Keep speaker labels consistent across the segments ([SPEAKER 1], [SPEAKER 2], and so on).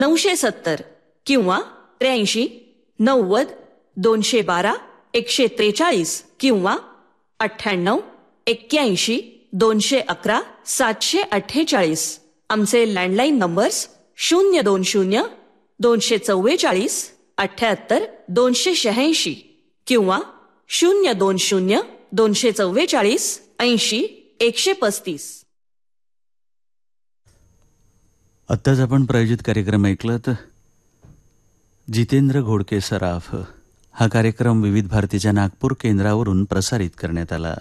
[SPEAKER 1] 970 किंवा 83 90 212 143 किंवा 98 81 211 748. आमचे लँडलाईन नंबर्स 020 244 78 286 किंवा 020 244 80 135.
[SPEAKER 2] आत्ताच आपण प्रायोजित कार्यक्रम ऐकलात. जितेंद्र घोडके सराफ. हा कार्यक्रम विविध भारतीच्या नागपूर केंद्रावरून प्रसारित करण्यात आला.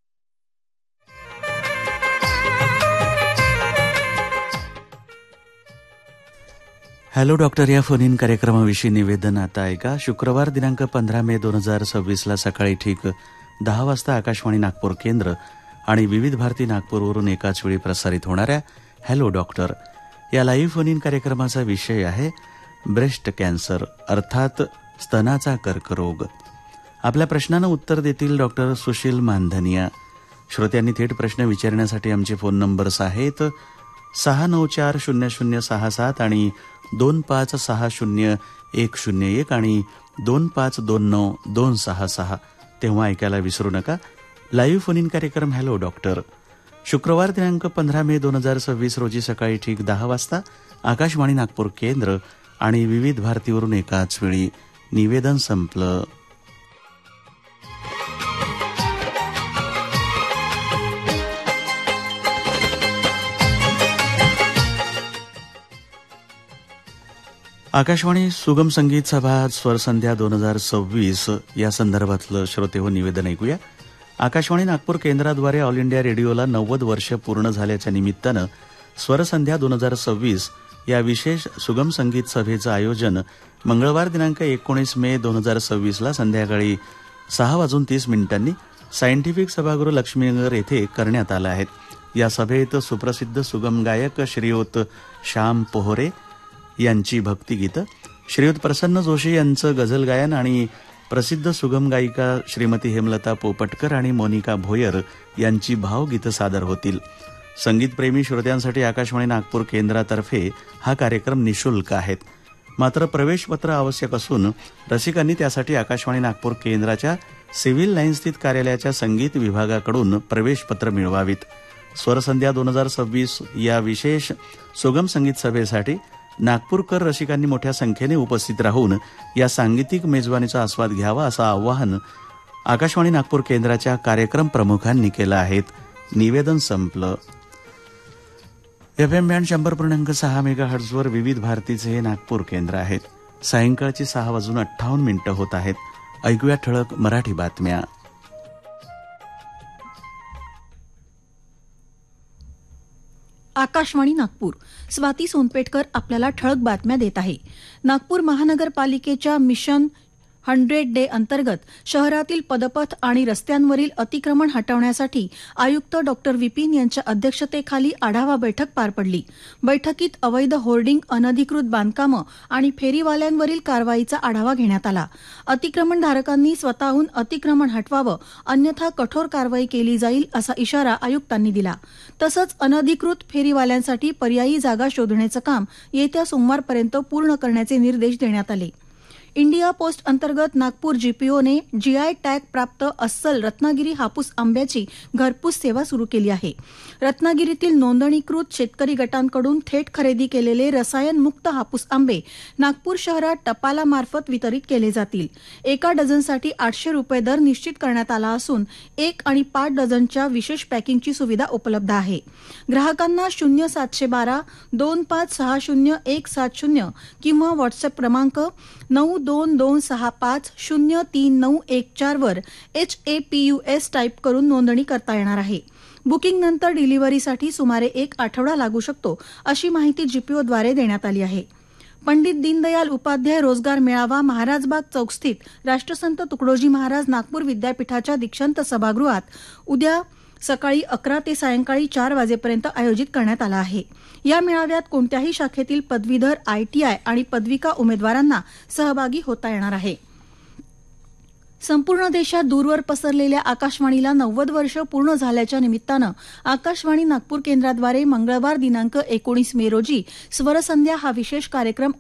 [SPEAKER 2] हॅलो डॉक्टर या फोन इन कार्यक्रमाविषयी निवेदन आता ऐका. शुक्रवार दिनांक 15 मे 2026 सकाळी ठीक 10 वाजता आकाशवाणी नागपूर केंद्र आणि विविध भारती नागपूरवरून एकाच वेळी प्रसारित होणाऱ्या हॅलो डॉक्टर या लाईव्ह फोन इन कार्यक्रमाचा विषय आहे ब्रेस्ट कॅन्सर अर्थात स्तनाचा कर्करोग. आपल्या प्रश्नांना उत्तर देतील डॉक्टर सुशील मानधनिया. श्रोत्यांनी थेट प्रश्न विचारण्यासाठी आमचे फोन नंबर्स आहेत 6940067 आणि 25600101 आणि 2529 तेव्हा ऐकायला विसरू नका. लाईव्ह फोन इन कार्यक्रम हॅलो डॉक्टर शुक्रवार दिनांक 15 मे 2026 रोजी सकाळी ठीक 10 वाजता आकाशवाणी नागपूर केंद्र आणि विविध भारतीवरून एकाच वेळी. निवेदन संपलं. आकाशवाणी सुगम संगीत सभा स्वरसंध्या 2026 या संदर्भातलं श्रोतेहो निवेदन ऐकूया. आकाशवाणी नागपूर केंद्राद्वारे ऑल इंडिया रेडिओला 90 वर्ष पूर्ण झाल्याच्या निमित्तानं स्वरसंध्या 2026 या विशेष सुगम संगीत सभेचं आयोजन मंगळवार दिनांक 19 मे 2026 ला संध्याकाळी 6:30 सायंटिफिक सभागृह लक्ष्मीनगर येथे करण्यात आलं आहे. या सभेत सुप्रसिद्ध सुगम गायक श्रीयुत श्याम पोहरे यांची भक्तिगीतं, श्रीयुत प्रसन्न जोशी यांचं गझल गायन आणि प्रसिद्ध सुगम गायिका श्रीमती हेमलता पोपटकर आणि मोनिका भोयर यांची भावगीतं सादर होतील. संगीतप्रेमी श्रोत्यांसाठी आकाशवाणी नागपूर केंद्रातर्फे हा कार्यक्रम निशुल्क आहे. मात्र प्रवेशपत्र आवश्यक असून रसिकांनी त्यासाठी आकाशवाणी नागपूर केंद्राच्या सिव्हिल लाईन स्थित कार्यालयाच्या संगीत विभागाकडून प्रवेशपत्र मिळवावीत. स्वरसंध्या 2026 या विशेष सुगम संगीत सभेसाठी नागपूरकर रसिकांनी मोठ्या संख्येने उपस्थित राहून या सांगीतिक मेजवानीचा आस्वाद घ्यावा असं आवाहन आकाशवाणी नागपूर केंद्राच्या कार्यक्रम प्रमुखांनी केलं आहे. निवेदन संपलं. FM बँड 100.6 मेगाहर्ट्झवर विविध भारतीचे हे नागपूर केंद्र आहेत. सायंकाळची 6:58 होत आहेत. ऐकूया ठळक मराठी बातम्या.
[SPEAKER 3] आकाशवाणी नागपूर. स्वाती सोनपेटकर आपल्याला ठळक बातम्या देत आहे. नागपूर महानगरपालिकेच्या मिशन 100 डे अंतर्गत शहरातील पदपथ आणि रस्त्यांवरील अतिक्रमण हटवण्यासाठी आयुक्त डॉक्टर विपिन यांच्या अध्यक्षतेखाली आढावा बैठक पार पडली. बैठकीत अवैध होर्डिंग, अनधिकृत बांधकामं आणि फेरीवाल्यांवरील कारवाईचा आढावा घेण्यात आला. अतिक्रमणधारकांनी स्वतःहून अतिक्रमण हटवावं, अन्यथा कठोर कारवाई केली जाईल असा इशारा आयुक्तांनी दिला. तसंच अनधिकृत फेरीवाल्यांसाठी पर्यायी जागा शोधण्याचं काम येत्या सोमवारपर्यंत पूर्ण करण्याचे निर्देश देण्यात आले. इंडिया पोस्ट अंतर्गत नागपूर जीपीओने जीआय टॅग प्राप्त अस्सल रत्नागिरी हापूस आंब्याची घरपोच सेवा सुरू केली आहे. रत्नागिरीतील नोंदणीकृत शेतकरी गटांकडून थेट खरेदी केलेले रसायनमुक्त हापूस आंबे नागपूर शहरात टपालामार्फत वितरित केले जातील. एका डझनसाठी 800 रुपये दर निश्चित करण्यात आला असून 1 आणि 5 डझनच्या विशेष पॅकिंगची सुविधा उपलब्ध आहे. ग्राहकांना 0712 2560 170 किंवा व्हॉट्सअप क्रमांक 9226503914 वर HAPUS टाईप करून नोंदणी करता येणार आहे. बुकिंगनंतर डिलिव्हरीसाठी सुमारे 1 आठवडा लागू शकतो अशी माहिती जीपीओद्वारे देण्यात आली आहे. पंडित दीनदयाल उपाध्याय रोजगार मेळावा महाराजबाग चौकस्थित राष्ट्रसंत तुकडोजी महाराज नागपूर विद्यापीठाच्या दीक्षांत सभागृहात उद्या सकाळी 11 ते सायंकाळी 4 वाजेपर्यंत आयोजित करण्यात आला आहे. या मेळाव्यात कोणत्याही शाखेतील पदवीधर, ITI आणि पदविका उमेदवारांना सहभागी होता येणार आहे. संपूर्ण देशात दूरवर पसरलेल्या आकाशवाणीला 90 वर्ष पूर्ण झाल्याच्या निमित्तानं आकाशवाणी नागपूर केंद्राद्वारे मंगळवार दिनांक 19 मे रोजी स्वरसंध्या हा विशेष कार्यक्रम